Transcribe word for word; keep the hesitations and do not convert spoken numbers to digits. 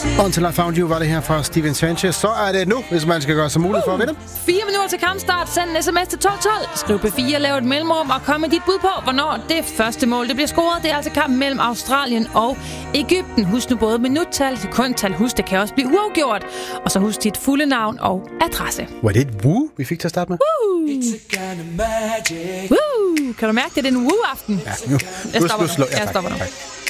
Until I Found You var det her fra Steven Sanchez. Så er det nu, hvis man skal gøre sig muligt uh, for at vinde. Fire minutter til kampstart. Send en sms til tolv tolv. Skriv P fire, lav et mellemrum og kom med dit bud på, hvornår det første mål det bliver scoret. Det er altså kampen mellem Australien og Egypten. Husk nu både minuttal, sekundtal. Husk, det kan også blive uafgjort. Og så husk dit fulde navn og adresse. Var det et woo, vi fik til at starte med? Woo! Woo! Kan du mærke, det er en woo-aften? Ja, nu. Jeg stopper nu. Ja, Jeg stopper nu. Tak.